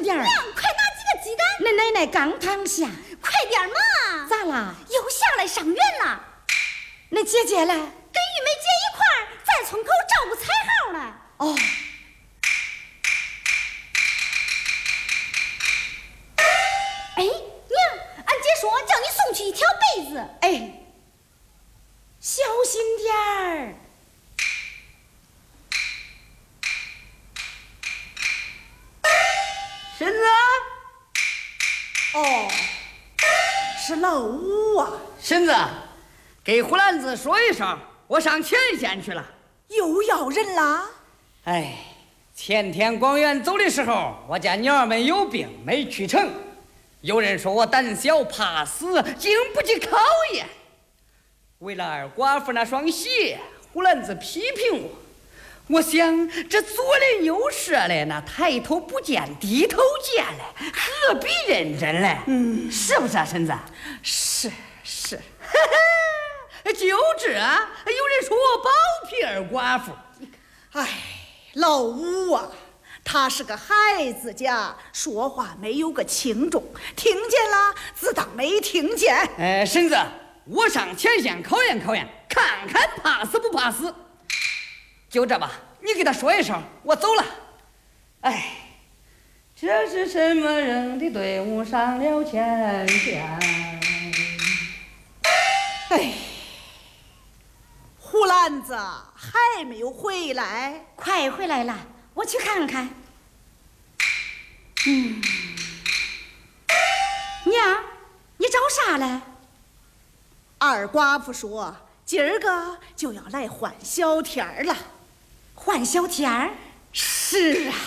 点儿。 娘，快拿几个鸡蛋。 那奶奶刚躺下。 快点嘛！ 咋了？ 又下来上园了。 那姐姐嘞？跟玉梅姐一块儿在村口照顾彩号了。 哦。 哎，娘，俺姐说叫你送去一条被子。 哎，小心点儿。 婶子。 哦，是老五啊。 婶子，给胡兰子说一声，我上前线去了。 又要人啦？ 哎，前天广元走的时候，我家娘儿们有病没去成，有人说我胆小怕死，经不起考验。为了二寡妇那双鞋，胡兰子批评我。我想这左邻右舍嘞，那抬头不见低头见嘞，何必认真嘞？是不是啊，婶子？ 是。 就这，有人说我包庇二寡妇。 哎，老五啊，他是个孩子家，说话没有个轻重，听见了自当没听见。 婶子，我上前线考验考验，看看怕死不怕死。就这吧，你给他说一声，我走了。哎，这是什么人的队伍上了前线？ 哎，胡兰子还没有回来？ 快回来了，我去看看。娘，你找啥嘞？ 二寡妇说今儿个就要来换小天儿了。 换小天儿？ 是啊。